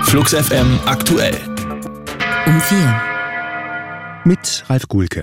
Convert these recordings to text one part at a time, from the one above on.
Flux FM aktuell. Um 4. Mit Ralf Guhlke.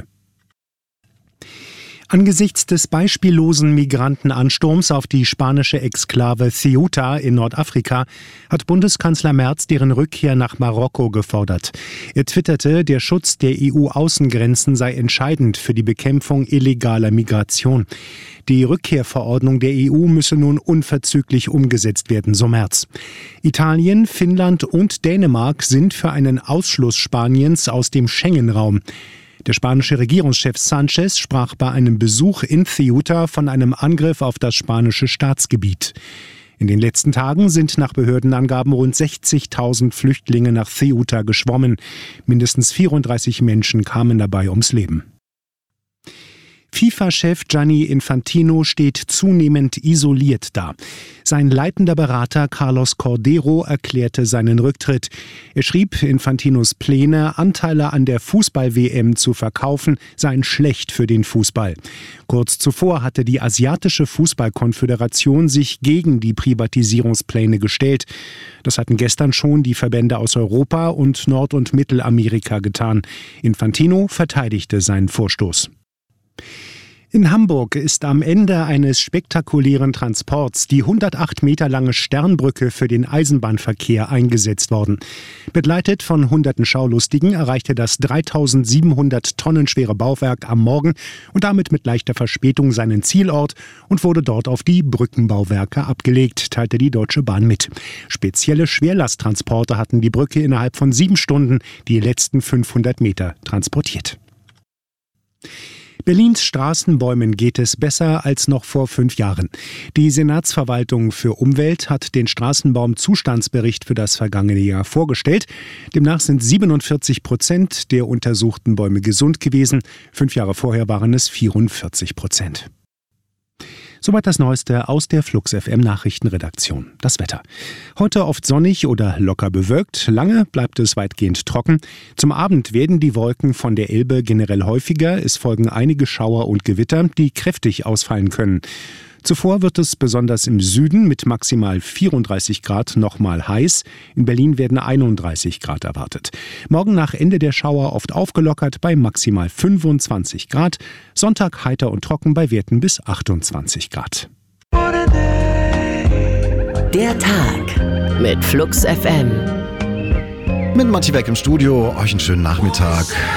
Angesichts des beispiellosen Migrantenansturms auf die spanische Exklave Ceuta in Nordafrika hat Bundeskanzler Merz deren Rückkehr nach Marokko gefordert. Er twitterte, der Schutz der EU-Außengrenzen sei entscheidend für die Bekämpfung illegaler Migration. Die Rückkehrverordnung der EU müsse nun unverzüglich umgesetzt werden, so Merz. Italien, Finnland und Dänemark sind für einen Ausschluss Spaniens aus dem Schengen-Raum. Der spanische Regierungschef Sánchez sprach bei einem Besuch in Ceuta von einem Angriff auf das spanische Staatsgebiet. In den letzten Tagen sind nach Behördenangaben rund 60.000 Flüchtlinge nach Ceuta geschwommen. Mindestens 34 Menschen kamen dabei ums Leben. FIFA-Chef Gianni Infantino steht zunehmend isoliert da. Sein leitender Berater Carlos Cordeiro erklärte seinen Rücktritt. Er schrieb, Infantinos Pläne, Anteile an der Fußball-WM zu verkaufen, seien schlecht für den Fußball. Kurz zuvor hatte die Asiatische Fußballkonföderation sich gegen die Privatisierungspläne gestellt. Das hatten gestern schon die Verbände aus Europa und Nord- und Mittelamerika getan. Infantino verteidigte seinen Vorstoß. In Hamburg ist am Ende eines spektakulären Transports die 108 Meter lange Sternbrücke für den Eisenbahnverkehr eingesetzt worden. Begleitet von hunderten Schaulustigen erreichte das 3700 Tonnen schwere Bauwerk am Morgen und damit mit leichter Verspätung seinen Zielort und wurde dort auf die Brückenbauwerke abgelegt, teilte die Deutsche Bahn mit. Spezielle Schwerlasttransporte hatten die Brücke innerhalb von 7 Stunden die letzten 500 Meter transportiert. Berlins Straßenbäumen geht es besser als noch vor 5 Jahren. Die Senatsverwaltung für Umwelt hat den Straßenbaumzustandsbericht für das vergangene Jahr vorgestellt. Demnach sind 47% der untersuchten Bäume gesund gewesen. 5 Jahre vorher waren es 44%. Soweit das Neueste aus der Flux FM Nachrichtenredaktion. Das Wetter. Heute oft sonnig oder locker bewölkt. Lange bleibt es weitgehend trocken. Zum Abend werden die Wolken von der Elbe generell häufiger. Es folgen einige Schauer und Gewitter, die kräftig ausfallen können. Zuvor wird es besonders im Süden mit maximal 34 Grad nochmal heiß. In Berlin werden 31 Grad erwartet. Morgen nach Ende der Schauer oft aufgelockert bei maximal 25 Grad. Sonntag heiter und trocken bei Werten bis 28 Grad. Der Tag mit Flux FM. Mit Matti Beck im Studio. Euch einen schönen Nachmittag.